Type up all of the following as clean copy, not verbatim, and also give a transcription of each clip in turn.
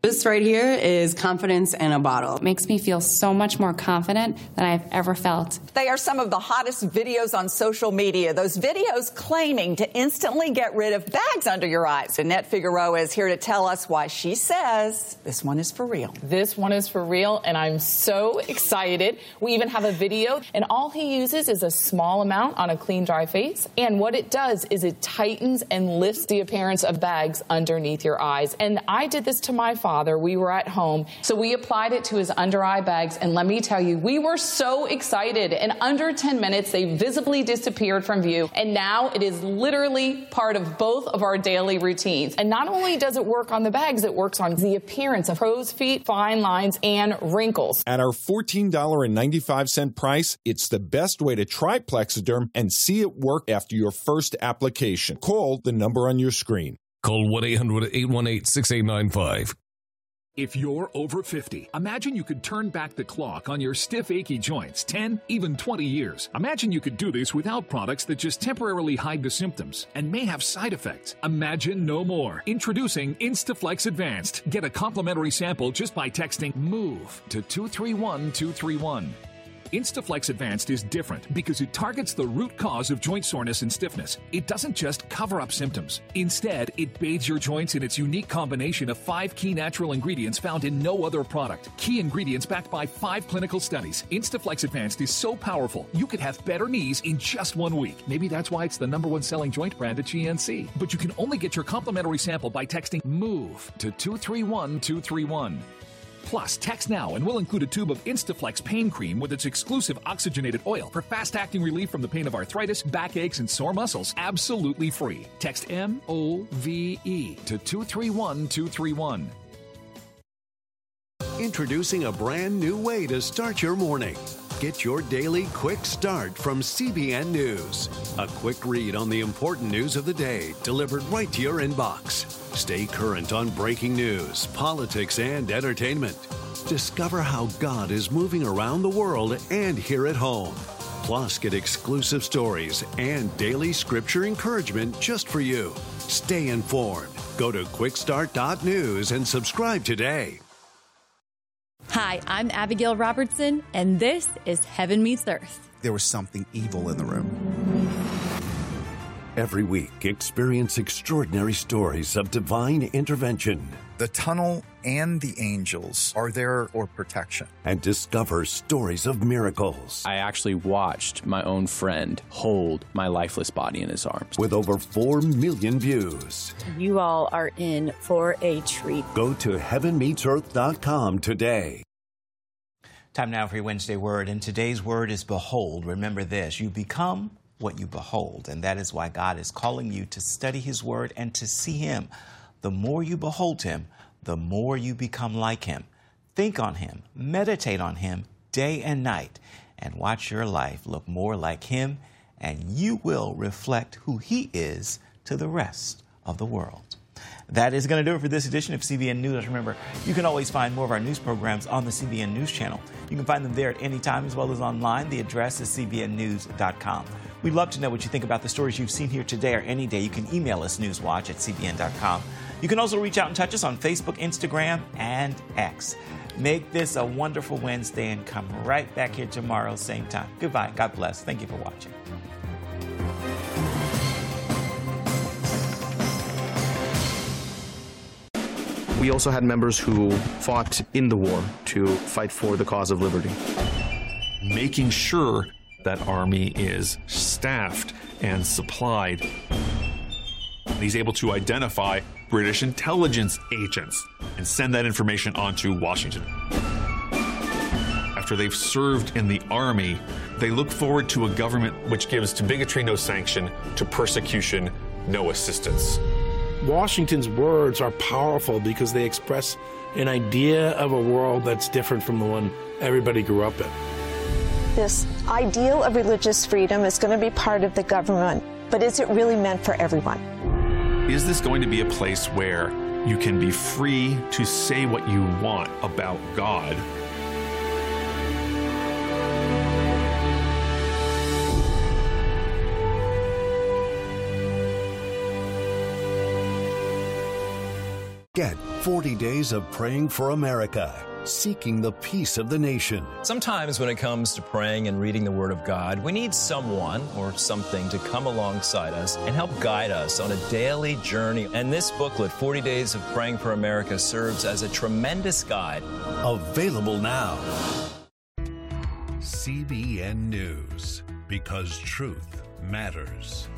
This right here is confidence in a bottle. It makes me feel so much more confident than I've ever felt. They are some of the hottest videos on social media. Those videos claiming to instantly get rid of bags under your eyes. Annette Figueroa is here to tell us why she says this one is for real. This one is for real, and I'm so excited. We even have a video, and all he uses is a small amount on a clean, dry face. And what it does is it tightens and lifts the appearance of bags underneath your eyes. And I did this to my father. We were at home, so we applied it to his under eye bags, and let me tell you, we were so excited. In under 10 minutes, they visibly disappeared from view, and now it is literally part of both of our daily routines. And not only does it work on the bags, it works on the appearance of crow's feet, fine lines, and wrinkles. At our $14.95 price, it's the best way to try Plexiderm and see it work after your first application. Call the number on your screen. Call 1-800-818-6895. If you're over 50, imagine you could turn back the clock on your stiff, achy joints 10, even 20 years. Imagine you could do this without products that just temporarily hide the symptoms and may have side effects. Imagine no more. Introducing Instaflex Advanced. Get a complimentary sample just by texting MOVE to 231231. Instaflex Advanced is different because it targets the root cause of joint soreness and stiffness. It doesn't just cover up symptoms. Instead, it bathes your joints in its unique combination of 5 key natural ingredients found in no other product. Key ingredients backed by 5 clinical studies. Instaflex Advanced is so powerful, you could have better knees in just 1 week. Maybe that's why it's the #1 selling joint brand at GNC. But you can only get your complimentary sample by texting MOVE to 231231. Plus, text now and we'll include a tube of Instaflex pain cream with its exclusive oxygenated oil for fast-acting relief from the pain of arthritis, backaches, and sore muscles. Absolutely free. Text MOVE to 231231. Introducing a brand new way to start your morning. Get your daily quick start from CBN News. A quick read on the important news of the day delivered right to your inbox. Stay current on breaking news, politics, and entertainment. Discover how God is moving around the world and here at home. Plus, get exclusive stories and daily scripture encouragement just for you. Stay informed. Go to quickstart.news and subscribe today. Hi, I'm Abigail Robertson, and this is Heaven Meets Earth. There was something evil in the room. Every week, experience extraordinary stories of divine intervention. The tunnel and the angels are there for protection. And discover stories of miracles. I actually watched my own friend hold my lifeless body in his arms. With over 4 million views. You all are in for a treat. Go to heavenmeetsearth.com today. Time now for your Wednesday word, and today's word is behold. Remember this, you become what you behold, and that is why God is calling you to study his word and to see him. The more you behold him, the more you become like him. Think on him, meditate on him day and night, and watch your life look more like him, and you will reflect who he is to the rest of the world. That is going to do it for this edition of CBN News. Remember, you can always find more of our news programs on the CBN News channel. You can find them there at any time as well as online. The address is cbnnews.com. We'd love to know what you think about the stories you've seen here today or any day. You can email us newswatch@cbn.com. You can also reach out and touch us on Facebook, Instagram, and X. Make this a wonderful Wednesday and come right back here tomorrow, same time. Goodbye. God bless. Thank you for watching. We also had members who fought in the war to fight for the cause of liberty. Making sure that Army is staffed and supplied. He's able to identify British intelligence agents and send that information on to Washington. After they've served in the Army, they look forward to a government which gives to bigotry no sanction, to persecution no assistance. Washington's words are powerful because they express an idea of a world that's different from the one everybody grew up in. This ideal of religious freedom is going to be part of the government, but is it really meant for everyone? Is this going to be a place where you can be free to say what you want about God? Get 40 Days of Praying for America, seeking the peace of the nation. Sometimes when it comes to praying and reading the Word of God, we need someone or something to come alongside us and help guide us on a daily journey. And this booklet, 40 Days of Praying for America, serves as a tremendous guide. Available now. CBN News, because truth matters.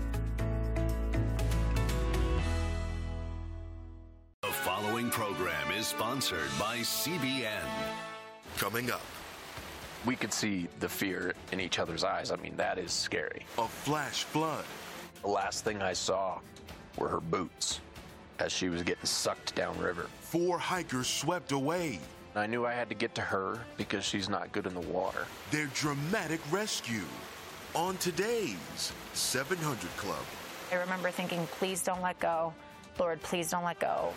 The following program is sponsored by CBN. Coming up, We could see the fear in each other's eyes. I mean, that is scary. a flash flood. The last thing I saw were her boots as she was getting sucked downriver. 4 hikers swept away. I knew I had to get to her because she's not good in the water. Their dramatic rescue on today's 700 Club. I remember thinking, please don't let go. Lord, please don't let go.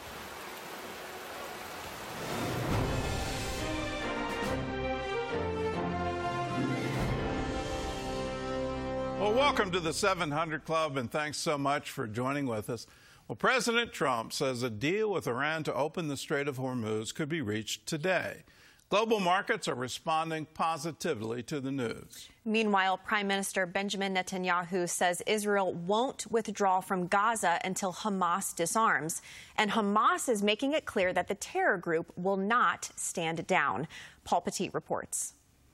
Well, welcome to the 700 Club, and thanks so much for joining with us. Well, President Trump says a deal with Iran to open the Strait of Hormuz could be reached today. Global markets are responding positively to the news. Meanwhile, Prime Minister Benjamin Netanyahu says Israel won't withdraw from Gaza until Hamas disarms. And Hamas is making it clear that the terror group will not stand down. Paul Petit reports.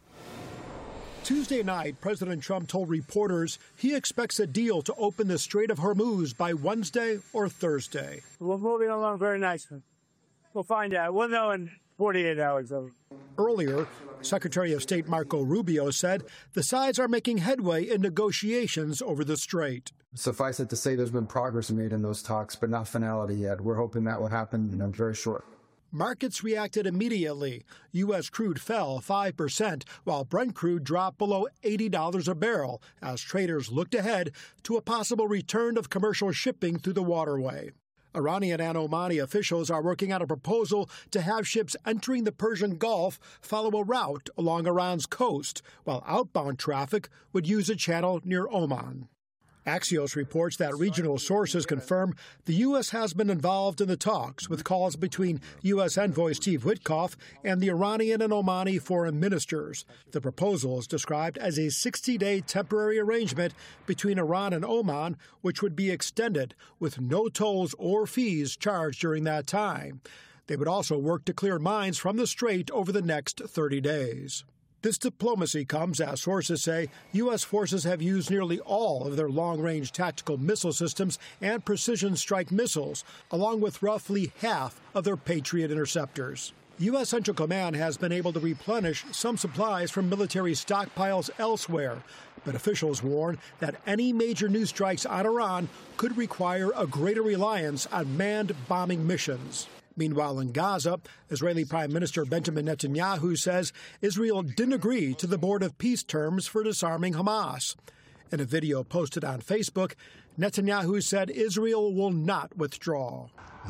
Tuesday night, President Trump told reporters he expects a deal to open the Strait of Hormuz by Wednesday or Thursday. We're moving along very nicely. We'll find out. We'll know in 48 hours. Earlier, Secretary of State Marco Rubio said the sides are making headway in negotiations over the strait. Suffice it to say there's been progress made in those talks, but not finality yet. We're hoping that will happen very short. Markets reacted immediately. U.S. crude fell 5%, while Brent crude dropped below $80 a barrel as traders looked ahead to a possible return of commercial shipping through the waterway. Iranian and Omani officials are working on a proposal to have ships entering the Persian Gulf follow a route along Iran's coast, while outbound traffic would use a channel near Oman. Axios reports that regional sources confirm the U.S. has been involved in the talks, with calls between U.S. envoy Steve Witkoff and the Iranian and Omani foreign ministers. The proposal is described as a 60-day temporary arrangement between Iran and Oman, which would be extended with no tolls or fees charged during that time. They would also work to clear mines from the strait over the next 30 days. This diplomacy comes as sources say U.S. forces have used nearly all of their long-range tactical missile systems and precision strike missiles, along with roughly half of their Patriot interceptors. U.S. Central Command has been able to replenish some supplies from military stockpiles elsewhere, but officials warn that any major new strikes on Iran could require a greater reliance on manned bombing missions. Meanwhile, in Gaza, Israeli Prime Minister Benjamin Netanyahu says Israel didn't agree to the Board of Peace terms for disarming Hamas. In a video posted on Facebook, Netanyahu said Israel will not withdraw.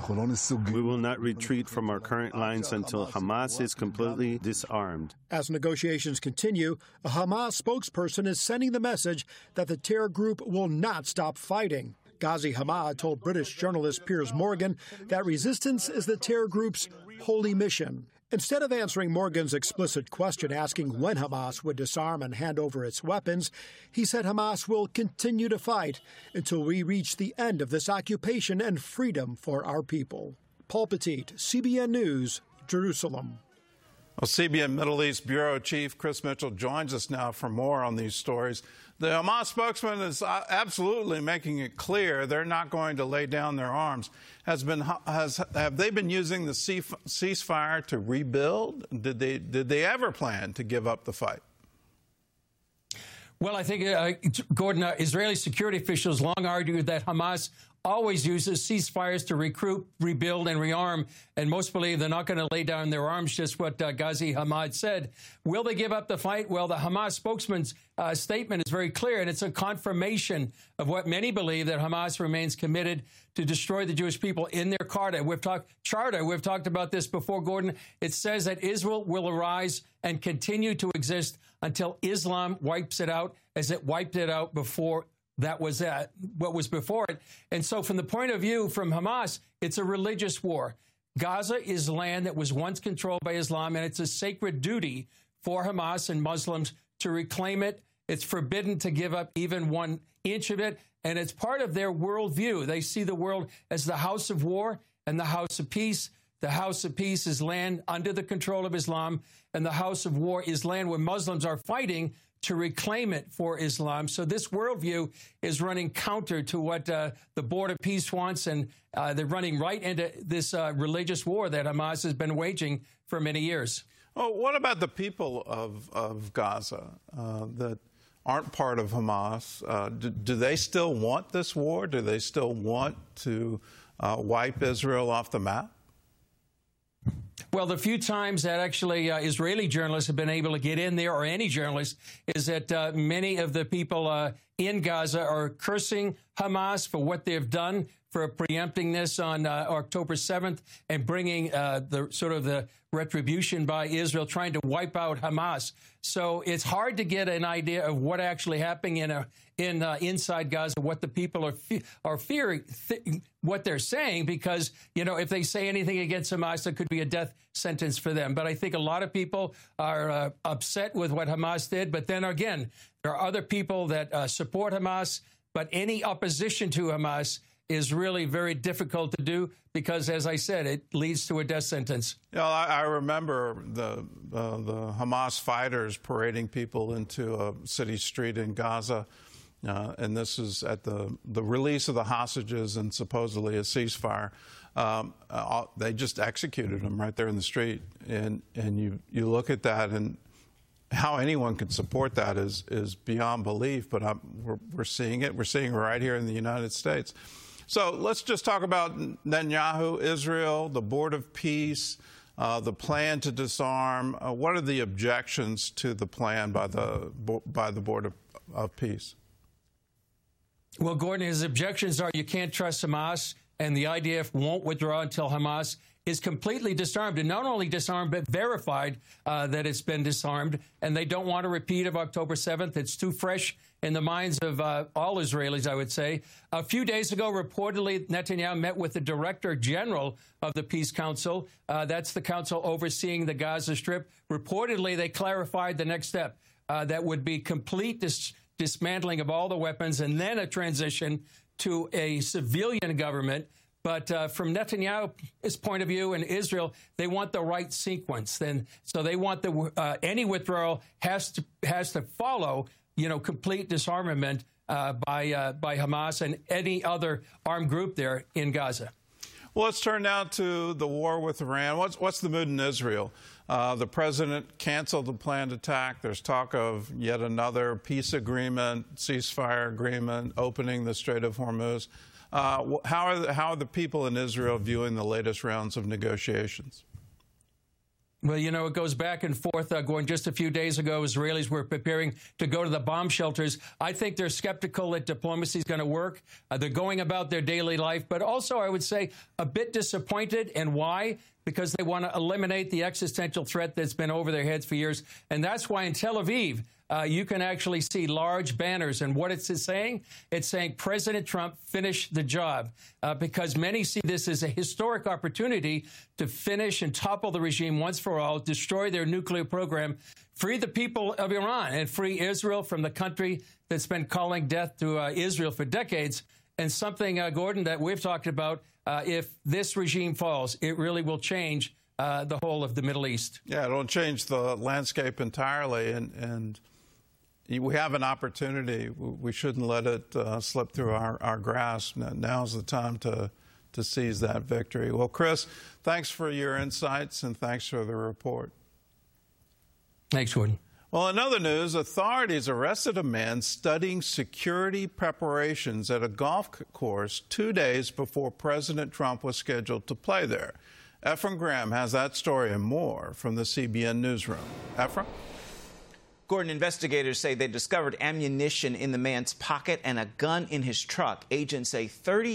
We will not retreat from our current lines until Hamas is completely disarmed. As negotiations continue, a Hamas spokesperson is sending the message that the terror group will not stop fighting. Ghazi Hamad told British journalist Piers Morgan that resistance is the terror group's holy mission. Instead of answering Morgan's explicit question asking when Hamas would disarm and hand over its weapons, he said Hamas will continue to fight until we reach the end of this occupation and freedom for our people. Paul Petit, CBN News, Jerusalem. Well, CBN Middle East Bureau Chief Chris Mitchell joins us now for more on these stories. The Hamas spokesman is absolutely making it clear they're not going to lay down their arms. Have they been using the ceasefire to rebuild? Did they ever plan to give up the fight? Well, I think, Gordon, Israeli security officials long argued that Hamas always uses ceasefires to recruit, rebuild, and rearm, and most believe they're not going to lay down their arms, just what Ghazi Hamad said. Will they give up the fight? Well, the Hamas spokesman's statement is very clear, and it's a confirmation of what many believe, that Hamas remains committed to destroy the Jewish people in their charter. We've talked about this before, Gordon. It says that Israel will arise and continue to exist until Islam wipes it out, as it wiped it out before that was what was before it. And so from the point of view from Hamas, it's a religious war. Gaza is land that was once controlled by Islam, and it's a sacred duty for Hamas and Muslims to reclaim it. It's forbidden to give up even 1 inch of it, and it's part of their worldview. They see the world as the house of war and the house of peace. The house of peace is land under the control of Islam, and the house of war is land where Muslims are fighting to reclaim it for Islam. So this worldview is running counter to what the Board of Peace wants, and they're running right into this religious war that Hamas has been waging for many years. Oh, what about the people of Gaza that aren't part of Hamas? Do they still want this war? Do they still want to wipe Israel off the map? Well, the few times that actually Israeli journalists have been able to get in there, or any journalist, is that many of the people in Gaza are cursing Hamas for what they've done, for preempting this on October 7th and bringing the retribution by Israel, trying to wipe out Hamas. So it's hard to get an idea of what actually happening inside Gaza, what the people are fearing, what they're saying, because, if they say anything against Hamas, it could be a death sentence for them. But I think a lot of people are upset with what Hamas did. But then again, there are other people that support Hamas, but any opposition to Hamas is really very difficult to do because, as I said, it leads to a death sentence. I remember the Hamas fighters parading people into a city street in Gaza, and this is at the release of the hostages and supposedly a ceasefire. They just executed them right there in the street, and you look at that, and how anyone could support that is beyond belief. But we're seeing it. We're seeing it right here in the United States. So let's just talk about Netanyahu, Israel, the Board of Peace, the plan to disarm. What are the objections to the plan by the Board of Peace? Well, Gordon, his objections are you can't trust Hamas, and the IDF won't withdraw until Hamas is completely disarmed, and not only disarmed, but verified that it's been disarmed. And they don't want a repeat of October 7th. It's too fresh in the minds of all Israelis, I would say. A few days ago, reportedly, Netanyahu met with the Director General of the Peace Council. That's the council overseeing the Gaza Strip. Reportedly, they clarified the next step. That would be complete dismantling of all the weapons and then a transition to a civilian government. But from Netanyahu's point of view in Israel, they want the right sequence. So they want any withdrawal has to follow, complete disarmament by Hamas and any other armed group there in Gaza. Well, let's turn now to the war with Iran. What's the mood in Israel? The president canceled the planned attack. There's talk of yet another peace agreement, ceasefire agreement, opening the Strait of Hormuz. How are the people in Israel viewing the latest rounds of negotiations? Well, it goes back and forth. Going just a few days ago, Israelis were preparing to go to the bomb shelters. I think they're skeptical that diplomacy is going to work. They're going about their daily life, but also, I would say, a bit disappointed. And why? Because they want to eliminate the existential threat that's been over their heads for years. And that's why in Tel Aviv, you can actually see large banners. And what it's saying? It's saying President Trump finished the job, because many see this as a historic opportunity to finish and topple the regime once for all, destroy their nuclear program, free the people of Iran, and free Israel from the country that's been calling death to Israel for decades. And something, Gordon, that we've talked about, if this regime falls, it really will change the whole of the Middle East. Yeah, it'll change the landscape entirely. And we have an opportunity. We shouldn't let it slip through our grasp. Now's the time to seize that victory. Well, Chris, thanks for your insights and thanks for the report. Thanks, Gordon. Well, in other news, authorities arrested a man studying security preparations at a golf course 2 days before President Trump was scheduled to play there. Ephraim Graham has that story and more from the CBN newsroom. Ephraim? Gordon, investigators say they discovered ammunition in the man's pocket and a gun in his truck. Agents say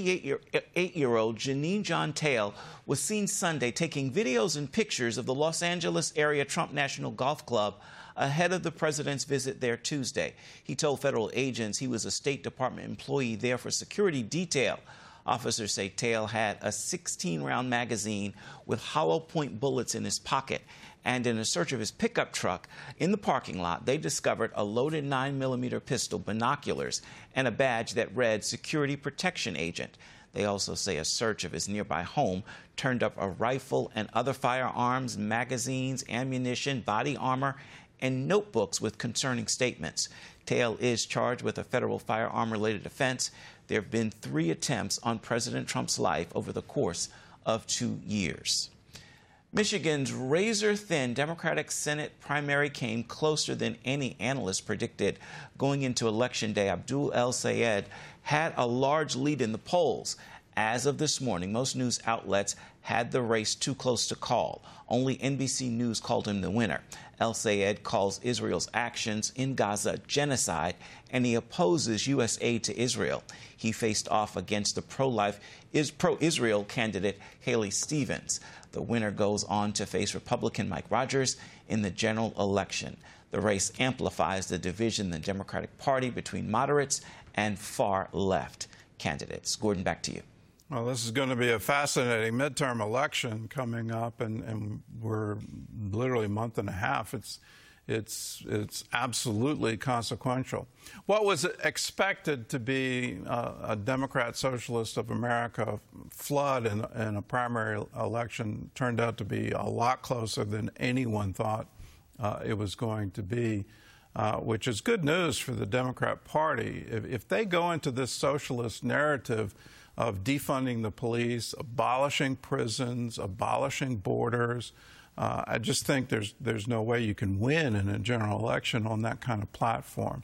38-year-old Janine John Tail was seen Sunday taking videos and pictures of the Los Angeles area Trump National Golf Club ahead of the president's visit there Tuesday. He told federal agents he was a State Department employee there for security detail. Officers say Tail had a 16-round magazine with hollow point bullets in his pocket. And in a search of his pickup truck in the parking lot, they discovered a loaded 9mm pistol, binoculars, and a badge that read Security Protection Agent. They also say a search of his nearby home turned up a rifle and other firearms, magazines, ammunition, body armor, and notebooks with concerning statements. Tail is charged with a federal firearm-related offense. There have been 3 attempts on President Trump's life over the course of 2 years. Michigan's razor-thin Democratic Senate primary came closer than any analyst predicted. Going into Election Day, Abdul El-Sayed had a large lead in the polls. As of this morning, most news outlets had the race too close to call. Only NBC News called him the winner. El-Sayed calls Israel's actions in Gaza genocide, and he opposes U.S. aid to Israel. He faced off against the pro-Israel candidate Haley Stevens. The winner goes on to face Republican Mike Rogers in the general election. The race amplifies the division in the Democratic Party between moderates and far-left candidates. Gordon, back to you. Well, this is going to be a fascinating midterm election coming up, and we're literally a month and a half. It's absolutely consequential. What was expected to be a Democrat Socialist of America flood in a primary election turned out to be a lot closer than anyone thought it was going to be, which is good news for the Democrat Party. If they go into this socialist narrative of defunding the police, abolishing prisons, abolishing borders, I just think there's no way you can win in a general election on that kind of platform.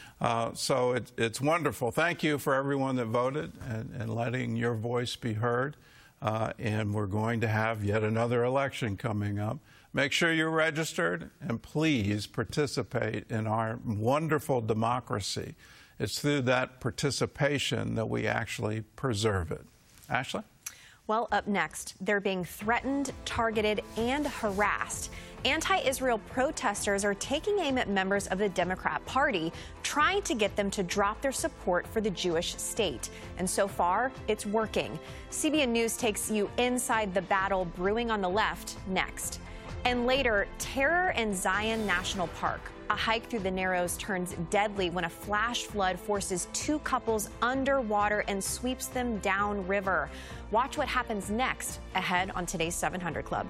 So it's wonderful. Thank you for everyone that voted and letting your voice be heard. And we're going to have yet another election coming up. Make sure you're registered, and please participate in our wonderful democracy. It's through that participation that we actually preserve it. Ashley? Well, up next, they're being threatened, targeted, and harassed. Anti-Israel protesters are taking aim at members of the Democrat Party, trying to get them to drop their support for the Jewish state. And so far, it's working. CBN News takes you inside the battle brewing on the left next. And later, terror in Zion National Park. A hike through the Narrows turns deadly when a flash flood forces 2 couples underwater and sweeps them downriver. Watch what happens next ahead on today's 700 Club.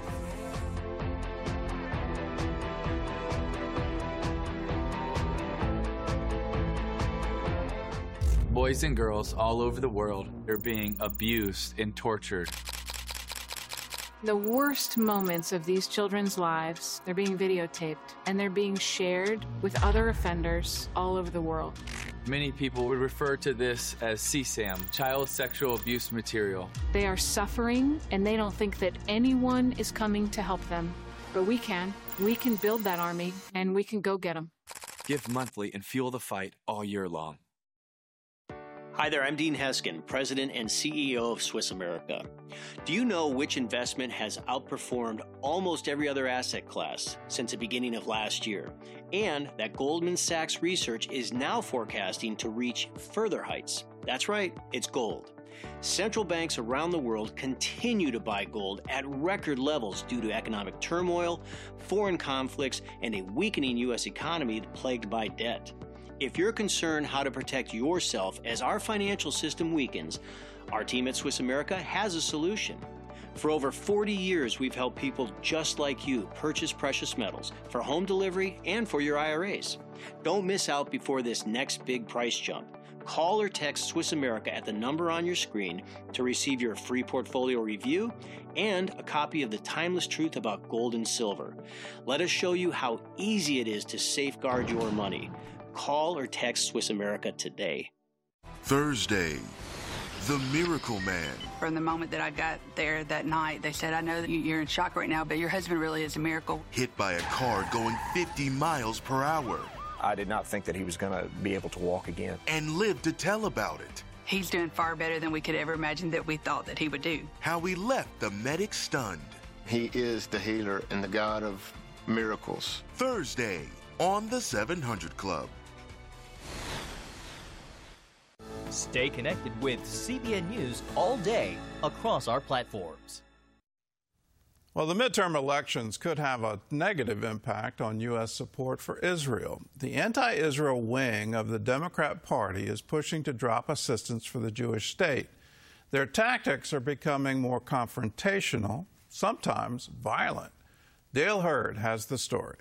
Boys and girls all over the world are being abused and tortured. The worst moments of these children's lives, they're being videotaped, and they're being shared with other offenders all over the world. Many people would refer to this as CSAM, child sexual abuse material. They are suffering, and they don't think that anyone is coming to help them. But we can. We can build that army, and we can go get them. Give monthly and fuel the fight all year long. Hi there, I'm Dean Heskin, President and CEO of Swiss America. Do you know which investment has outperformed almost every other asset class since the beginning of last year? And that Goldman Sachs research is now forecasting to reach further heights. That's right, it's gold. Central banks around the world continue to buy gold at record levels due to economic turmoil, foreign conflicts, and a weakening U.S. economy plagued by debt. If you're concerned how to protect yourself as our financial system weakens, our team at Swiss America has a solution. For over 40 years, we've helped people just like you purchase precious metals for home delivery and for your IRAs. Don't miss out before this next big price jump. Call or text Swiss America at the number on your screen to receive your free portfolio review and a copy of The Timeless Truth About Gold and Silver. Let us show you how easy it is to safeguard your money. Call or text Swiss America today. Thursday, The Miracle Man. From the moment that I got there that night, they said, I know that you're in shock right now, but your husband really is a miracle. Hit by a car going 50 miles per hour. I did not think that he was going to be able to walk again. And lived to tell about it. He's doing far better than we could ever imagine that we thought that he would do. How he left the medic stunned. He is the healer and the God of miracles. Thursday on the 700 Club. Stay connected with CBN News all day across our platforms. Well, the midterm elections could have a negative impact on U.S. support for Israel. The anti-Israel wing of the Democrat Party is pushing to drop assistance for the Jewish state. Their tactics are becoming more confrontational, sometimes violent. Dale Hurd has the story.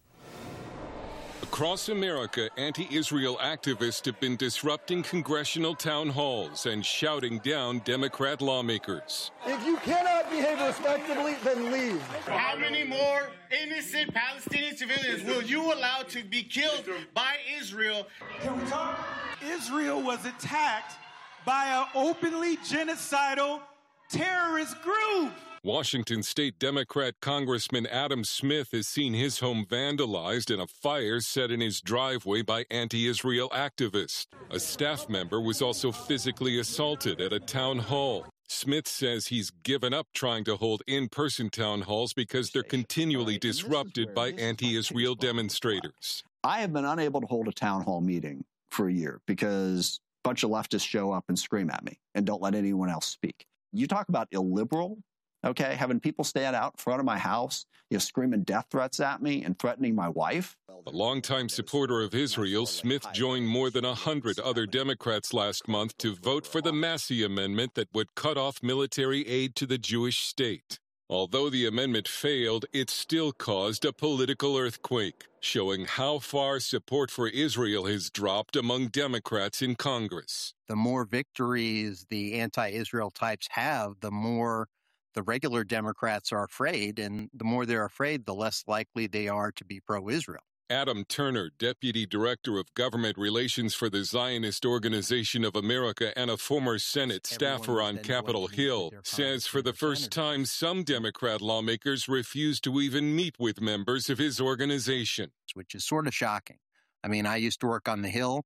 Across America, anti-Israel activists have been disrupting congressional town halls and shouting down Democrat lawmakers. If you cannot behave respectably, then leave. How many more innocent Palestinian civilians will you allow to be killed by Israel? Can we talk? Israel was attacked by an openly genocidal terrorist group. Washington State Democrat Congressman Adam Smith has seen his home vandalized and a fire set in his driveway by anti-Israel activists. A staff member was also physically assaulted at a town hall. Smith says he's given up trying to hold in-person town halls because they're continually disrupted by anti-Israel demonstrators. I have been unable to hold a town hall meeting for a year because a bunch of leftists show up and scream at me and don't let anyone else speak. You talk about illiberal. Okay, having people stand out in front of my house, screaming death threats at me and threatening my wife. A longtime supporter of Israel, Smith joined more than 100 other Democrats last month to vote for the Massey Amendment that would cut off military aid to the Jewish state. Although the amendment failed, it still caused a political earthquake, showing how far support for Israel has dropped among Democrats in Congress. The more victories the anti-Israel types have, the more the regular Democrats are afraid, and the more they're afraid, the less likely they are to be pro-Israel. Adam Turner, Deputy Director of Government Relations for the Zionist Organization of America and a former Senate staffer on Capitol Hill, says for the first time some Democrat lawmakers refuse to even meet with members of his organization. Which is sort of shocking. I mean, I used to work on the Hill,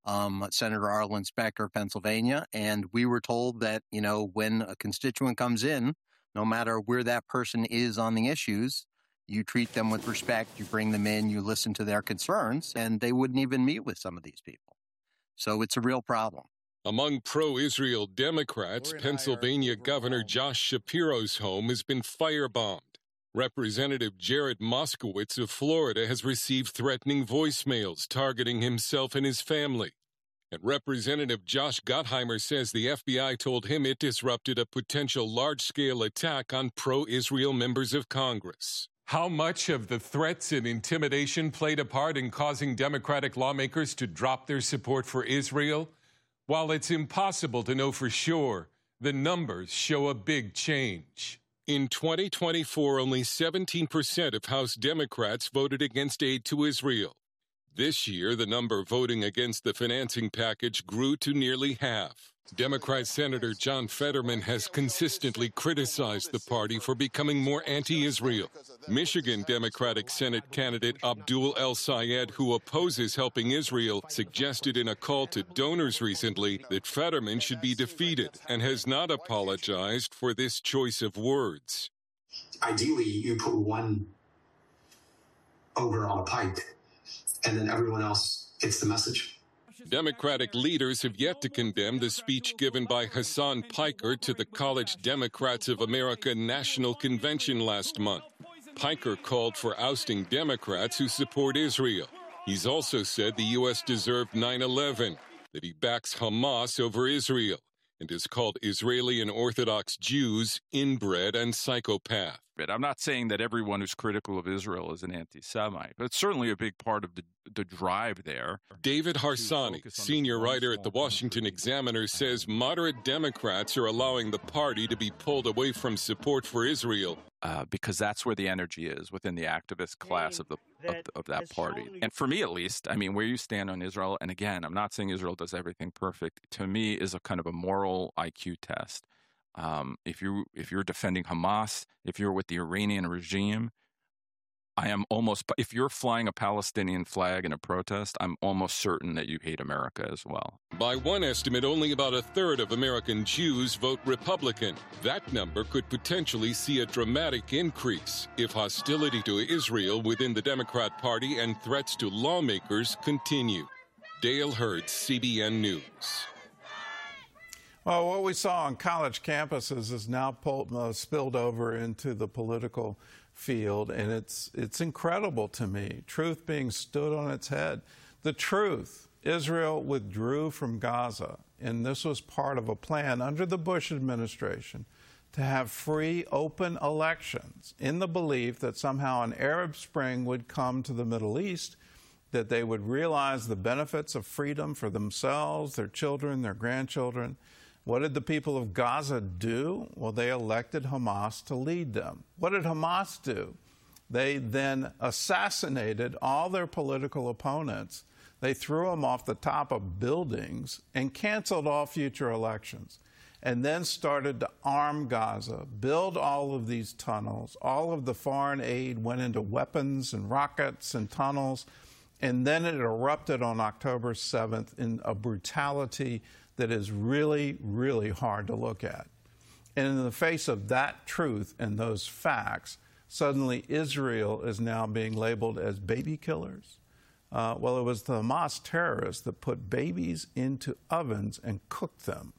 Senator Arlen Specter of Pennsylvania, and we were told that, when a constituent comes in, no matter where that person is on the issues, you treat them with respect, you bring them in, you listen to their concerns, and they wouldn't even meet with some of these people. So it's a real problem. Among pro-Israel Democrats, Pennsylvania Governor Josh Shapiro's home has been firebombed. Representative Jared Moskowitz of Florida has received threatening voicemails targeting himself and his family. And Representative Josh Gottheimer says the FBI told him it disrupted a potential large-scale attack on pro-Israel members of Congress. How much of the threats and intimidation played a part in causing Democratic lawmakers to drop their support for Israel? While it's impossible to know for sure, the numbers show a big change. In 2024, only 17% of House Democrats voted against aid to Israel. This year, the number voting against the financing package grew to nearly half. Democrat Senator John Fetterman has consistently criticized the party for becoming more anti-Israel. Michigan Democratic Senate candidate Abdul El-Sayed, who opposes helping Israel, suggested in a call to donors recently that Fetterman should be defeated and has not apologized for this choice of words. Ideally, you put one over on a pipe, and then everyone else gets the message. Democratic leaders have yet to condemn the speech given by Hassan Piker to the College Democrats of America National Convention last month. Piker called for ousting Democrats who support Israel. He's also said the U.S. deserved 9/11, that he backs Hamas over Israel, and has called Israeli and Orthodox Jews inbred and psychopath. I'm not saying that everyone who's critical of Israel is an anti-Semite, but it's certainly a big part of the drive there. David Harsanyi, senior writer at the Washington Examiner, says moderate Democrats are allowing the party to be pulled away from support for Israel. Because that's where the energy is within the activist class of that party. And for me, at least, I mean, where you stand on Israel, and again, I'm not saying Israel does everything perfect, to me is a kind of a moral IQ test. If you're defending Hamas, if you're with the Iranian regime, if you're flying a Palestinian flag in a protest, I'm almost certain that you hate America as well. By one estimate, only about a third of American Jews vote Republican. That number could potentially see a dramatic increase if hostility to Israel within the Democrat Party and threats to lawmakers continue. Dale Hurd, CBN News. Well, what we saw on college campuses is now spilled over into the political field, and it's incredible to me. Truth being stood on its head. The truth, Israel withdrew from Gaza, and this was part of a plan under the Bush administration to have free, open elections in the belief that somehow an Arab Spring would come to the Middle East, that they would realize the benefits of freedom for themselves, their children, their grandchildren. What did the people of Gaza do? Well, they elected Hamas to lead them. What did Hamas do? They then assassinated all their political opponents. They threw them off the top of buildings and canceled all future elections, and then started to arm Gaza, build all of these tunnels. All of the foreign aid went into weapons and rockets and tunnels, and then it erupted on October 7th in a brutality that is really, really hard to look at. And in the face of that truth and those facts, suddenly Israel is now being labeled as baby killers. Well, it was the Hamas terrorists that put babies into ovens and cooked them.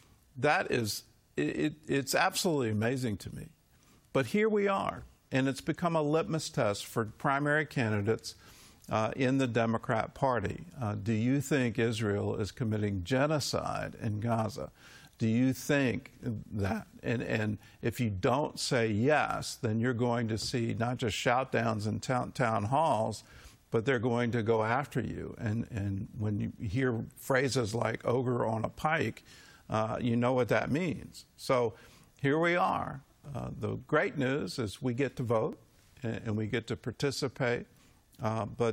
That is, it's absolutely amazing to me. But here we are, and it's become a litmus test for primary candidates in the Democrat Party. Do you think Israel is committing genocide in Gaza? Do you think that? And if you don't say yes, then you're going to see not just shout-downs in town halls, but they're going to go after you. And when you hear phrases like ogre on a pike, you know what that means. So here we are. The great news is we get to vote and we get to participate. But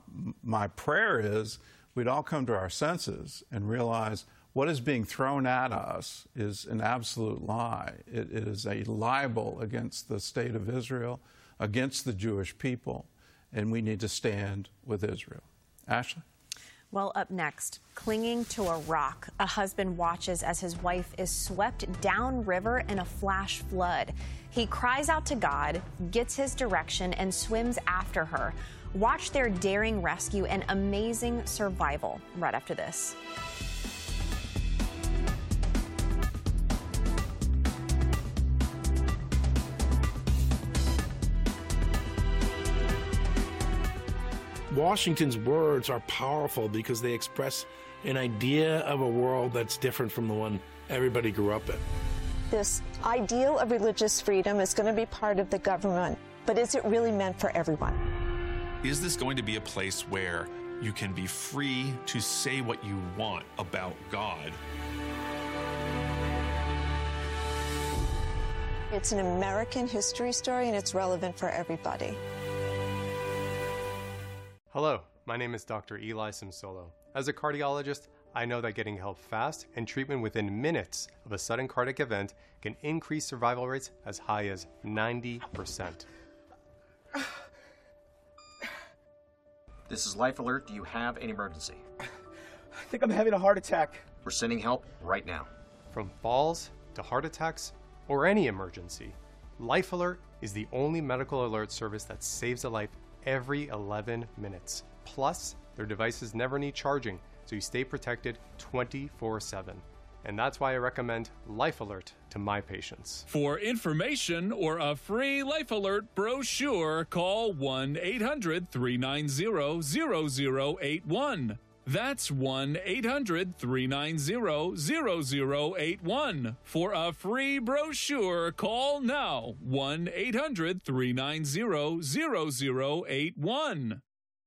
my prayer is we'd all come to our senses and realize what is being thrown at us is an absolute lie. It is a libel against the state of Israel, against the Jewish people, and we need to stand with Israel. Ashley? Well, up next, clinging to a rock, a husband watches as his wife is swept downriver in a flash flood. He cries out to God, gets his direction, and swims after her. Watch their daring rescue and amazing survival right after this. Washington's words are powerful because they express an idea of a world that's different from the one everybody grew up in. This ideal of religious freedom is going to be part of the government, but is it really meant for everyone? Is this going to be a place where you can be free to say what you want about God? It's an American history story, and it's relevant for everybody. Hello, my name is Dr. Eli Simsolo. As a cardiologist, I know that getting help fast and treatment within minutes of a sudden cardiac event can increase survival rates as high as 90%. This is Life Alert. Do you have an emergency? I think I'm having a heart attack. We're sending help right now. From falls to heart attacks or any emergency, Life Alert is the only medical alert service that saves a life every 11 minutes. Plus, their devices never need charging, so you stay protected 24/7. And that's why I recommend Life Alert to my patients. For information or a free Life Alert brochure, call 1-800-390-0081. That's 1-800-390-0081. For a free brochure, call now. 1-800-390-0081.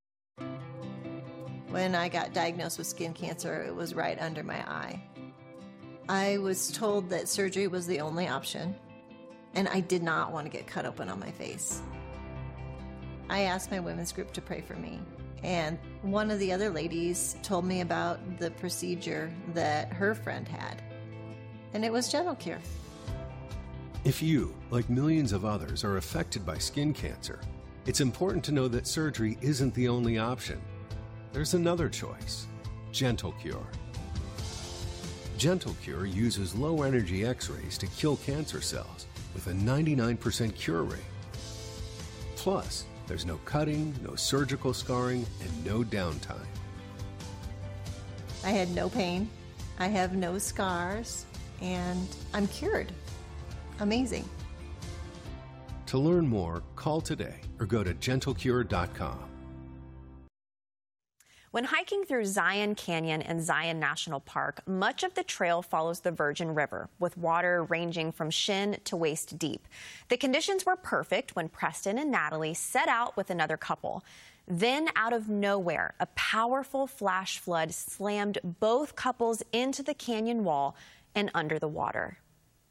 When I got diagnosed with skin cancer, it was right under my eye. I was told that surgery was the only option, and I did not want to get cut open on my face. I asked my women's group to pray for me, and one of the other ladies told me about the procedure that her friend had, and it was Gentle Cure. If you, like millions of others, are affected by skin cancer, it's important to know that surgery isn't the only option. There's another choice, Gentle Cure. Gentle Cure uses low-energy X-rays to kill cancer cells with a 99% cure rate. Plus, there's no cutting, no surgical scarring, and no downtime. I had no pain, I have no scars, and I'm cured. Amazing. To learn more, call today or go to gentlecure.com. When hiking through Zion Canyon and Zion National Park, much of the trail follows the Virgin River, with water ranging from shin to waist deep. The conditions were perfect when Preston and Natalie set out with another couple. Then, out of nowhere, a powerful flash flood slammed both couples into the canyon wall and under the water.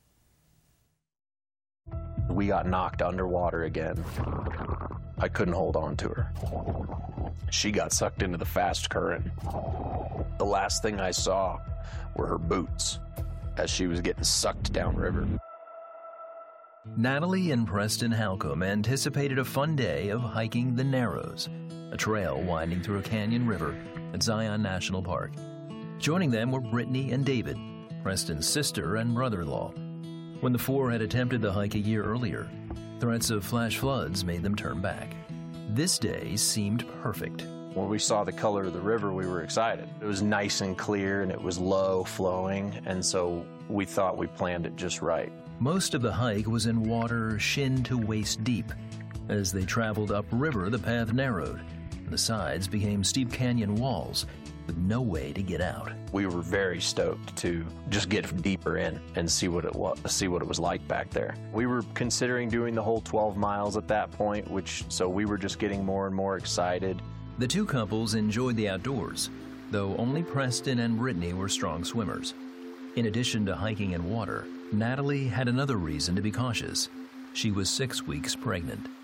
We got knocked underwater again. I couldn't hold on to her. She got sucked into the fast current. The last thing I saw were her boots as she was getting sucked downriver. Natalie and Preston Halcomb anticipated a fun day of hiking the Narrows, a trail winding through a canyon river at Zion National Park. Joining them were Brittany and David, Preston's sister and brother-in-law. When the four had attempted the hike a year earlier, threats of flash floods made them turn back. This day seemed perfect. When we saw the color of the river, we were excited. It was nice and clear, and it was low flowing, and so we thought we planned it just right. Most of the hike was in water shin to waist deep. As they traveled upriver, the path narrowed, and the sides became steep canyon walls with no way to get out. We were very stoked to just get deeper in and see what it was like back there. We were considering doing the whole 12 miles at that point, so we were just getting more and more excited. The two couples enjoyed the outdoors, though only Preston and Brittany were strong swimmers. In addition to hiking in water, Natalie had another reason to be cautious. She was 6 weeks pregnant.